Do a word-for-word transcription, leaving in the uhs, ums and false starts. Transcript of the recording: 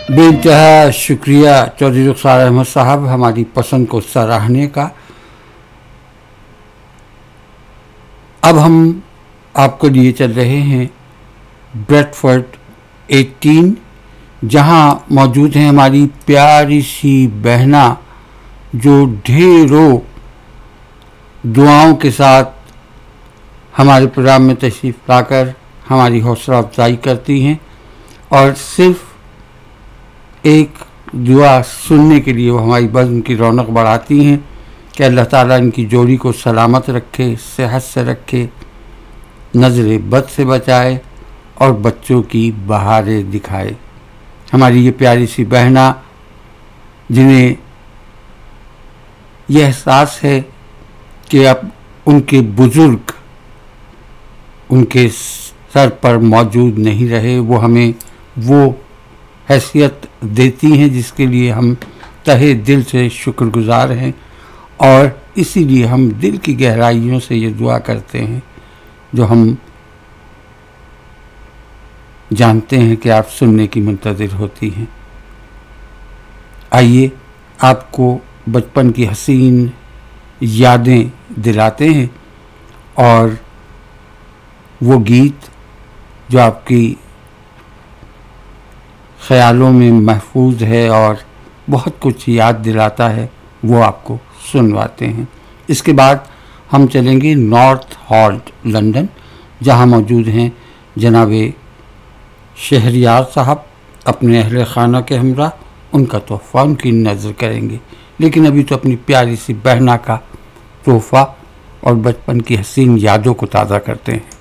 बेइंतहा शुक्रिया चौधरी रुखसार अहमद साहब हमारी पसंद को सराहने का। अब हम आपको लिए चल रहे हैं ब्रेडफोर्ड अठारह, जहां मौजूद हैं हमारी प्यारी सी बहना जो ढेरों दुआओं के साथ हमारे प्रोग्राम में तशरीफ़ लाकर हमारी हौसला अफजाई करती हैं और सिर्फ एक दुआ सुनने के लिए वो हमारी बज़्म की रौनक बढ़ाती हैं कि अल्लाह ताला इनकी जोड़ी को सलामत रखे, सेहत से रखे, नज़र बद से बचाए और बच्चों की बहारें दिखाए। हमारी ये प्यारी सी बहना जिन्हें यह एहसास है कि अब उनके बुज़ुर्ग उनके सर पर मौजूद नहीं रहे, वो हमें वो हैसियत देती हैं जिसके लिए हम तहे दिल से शुक्रगुज़ार हैं और इसीलिए हम दिल की गहराइयों से ये दुआ करते हैं जो हम जानते हैं कि आप सुनने की मुंतज़िर होती हैं। आइए आपको बचपन की हसीन यादें दिलाते हैं और वो गीत जो आपकी ख़यालों में महफूज है और बहुत कुछ याद दिलाता है वो आपको सुनवाते हैं। इसके बाद हम चलेंगे नॉर्थ हॉल लंदन, जहां मौजूद हैं जनाब शहरयार साहब अपने अहले खाना के हमरा। उनका तोहफ़ा उनकी नज़र करेंगे, लेकिन अभी तो अपनी प्यारी सी बहना का तोहफ़ा और बचपन की हसीन यादों को ताज़ा करते हैं।